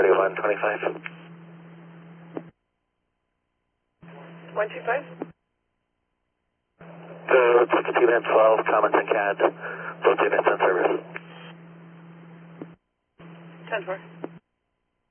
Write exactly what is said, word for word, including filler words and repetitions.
thirty-one twenty-five. one two five? The fifty-two band twelve, comments and C A D, both units on service. ten four.